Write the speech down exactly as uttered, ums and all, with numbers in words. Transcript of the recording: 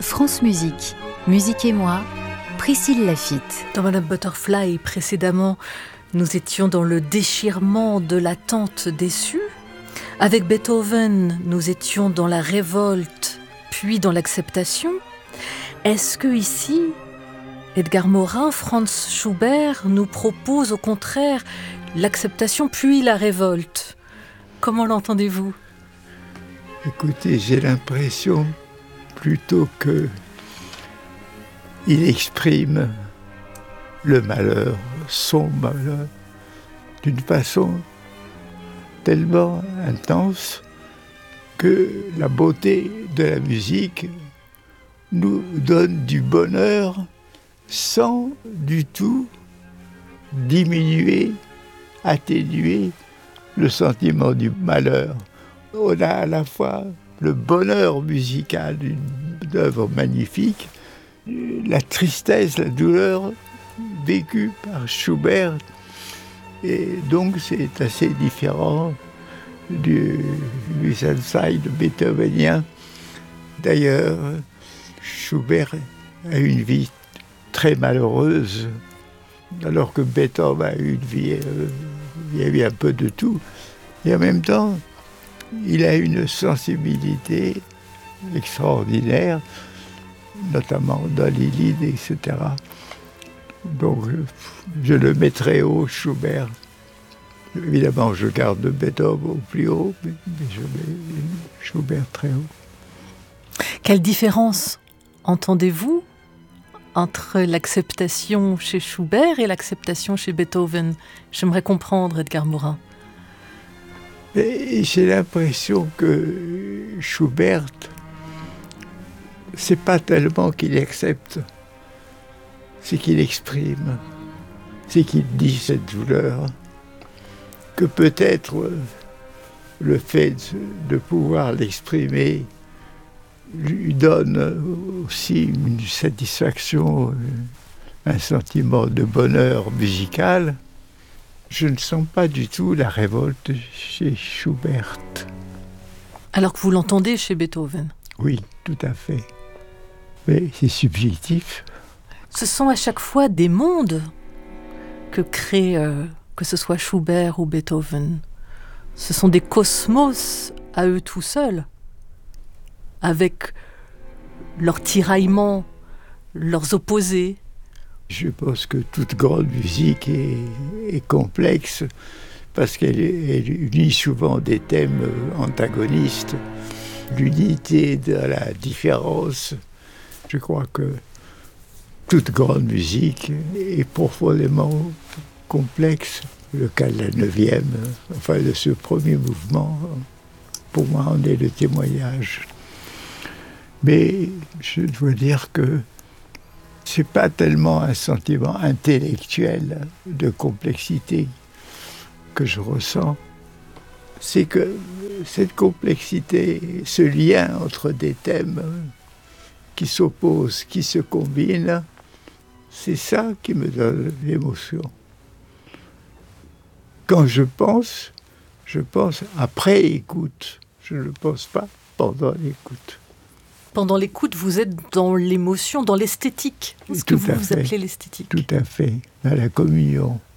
France Musique, Musique et moi, Priscille Laffitte. Dans Madame Butterfly, précédemment, nous étions dans le déchirement de l'attente déçue. Avec Beethoven, nous étions dans la révolte, puis dans l'acceptation. Est-ce que ici, Edgar Morin, Franz Schubert nous propose au contraire l'acceptation puis la révolte? Comment l'entendez-vous? Écoutez, j'ai l'impression plutôt que il exprime le malheur, son malheur, d'une façon tellement intense que la beauté de la musique nous donne du bonheur sans du tout diminuer, atténuer le sentiment du malheur. On a à la fois le bonheur musical d'une œuvre magnifique, la tristesse, la douleur vécue par Schubert. Et donc c'est assez différent du Wiesensein beethovenien. D'ailleurs, Schubert a eu une vie très malheureuse, alors que Beethoven a eu une vie, euh, il y a eu un peu de tout. Et en même temps, il a une sensibilité extraordinaire, notamment dans l'Iliade, et cetera. Donc, je le mettrai haut, Schubert. Évidemment, je garde Beethoven au plus haut, mais je mets Schubert très haut. Quelle différence entendez-vous entre l'acceptation chez Schubert et l'acceptation chez Beethoven? J'aimerais comprendre, Edgar Morin. Et j'ai l'impression que Schubert, c'est pas tellement qu'il accepte, c'est qu'il exprime, c'est qu'il dit cette douleur, que peut-être le fait de pouvoir l'exprimer lui donne aussi une satisfaction, un sentiment de bonheur musical. Je ne sens pas du tout la révolte chez Schubert. Alors que vous l'entendez chez Beethoven? Oui, tout à fait. Mais c'est subjectif. Ce sont à chaque fois des mondes que créent, euh, que ce soit Schubert ou Beethoven. Ce sont des cosmos à eux tout seuls, avec leurs tiraillements, leurs opposés. Je pense que toute grande musique est, est complexe parce qu'elle elle unit souvent des thèmes antagonistes. L'unité de la différence. Je crois que toute grande musique est profondément complexe. Le cas de la neuvième, enfin de ce premier mouvement, pour moi, en est le témoignage. Mais je dois dire que c'est pas tellement un sentiment intellectuel de complexité que je ressens. C'est que cette complexité, ce lien entre des thèmes qui s'opposent, qui se combinent, c'est ça qui me donne l'émotion. Quand je pense, je pense après écoute. Je ne pense pas pendant l'écoute. Pendant l'écoute, vous êtes dans l'émotion, dans l'esthétique. Ce que vous, vous appelez l'esthétique. Tout à fait, dans la communion.